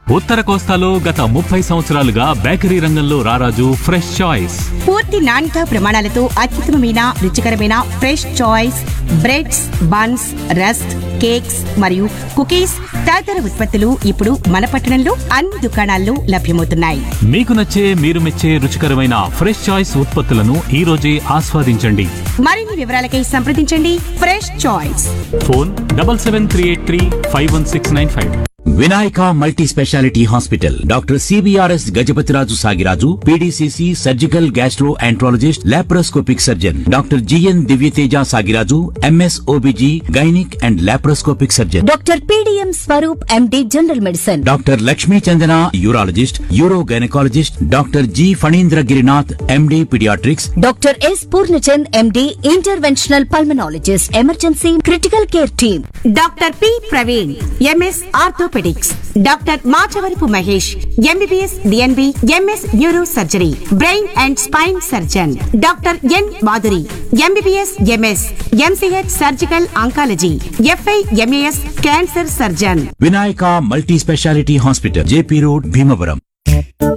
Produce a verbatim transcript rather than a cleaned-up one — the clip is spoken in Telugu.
ఉత్తర కోస్తాలో గత ముప్పై సంవత్సరాలుగా బేకరీ రంగంలో రారాజు ఫ్రెష్ చాయిస్. పూర్తి నాణ్యత ప్రమాణాలతో అత్యుత్తమమైన రుచికరమైన fresh choice breads, buns, rusk, cakes మరియు కుకీస్ తదితర ఉత్పత్తులు ఇప్పుడు మన పట్టణంలో అన్ని దుకాణాల్లో లభ్యమవుతున్నాయి. మీకు నచ్చే, మీరు మెచ్చే రుచికరమైన ఫ్రెష్ చాయిస్ ఉత్పత్తులను ఈ రోజే ఆస్వాదించండి. మరిన్ని వివరాలకై సంప్రదించండి fresh choice. Phone double seven three eight three five one six nine five. Vinayaka multi speciality hospital doctor CBRS Gajapathiraju Sagiraju, PDCC surgical gastro enterologist laparoscopic surgeon doctor GN Divyateja Sagiraju, MS OBG gynaec and laparoscopic surgeon doctor PDM Swaroop MD general medicine, doctor Lakshmi Chandana urologist euro gynaecologist, doctor G Phanindra Girinath MD paediatrics, doctor yes Purnachand MD interventional pulmonologist, emergency critical care team, doctor P Praveen MS orthopaedics, doctor Machavarapu Mahesh MBBS DNB MS neuro surgery brain and spine surgeon, doctor N Madhuri MBBS MS MCh surgical oncology f i MAS cancer surgeon. Vinayaka multi speciality hospital, JP road, Bhimavaram.